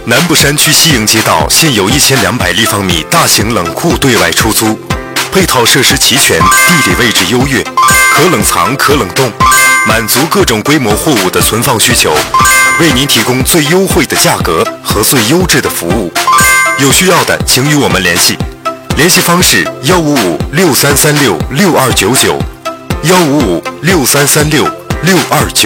南部山区西营街道现有1200立方米大型冷库对外出租，配套设施齐全，地理位置优越，可冷藏可冷冻，满足各种规模货物的存放需求，为您提供最优惠的价格和最优质的服务。有需要的请与我们联系，联系方式15563366299，15563366299。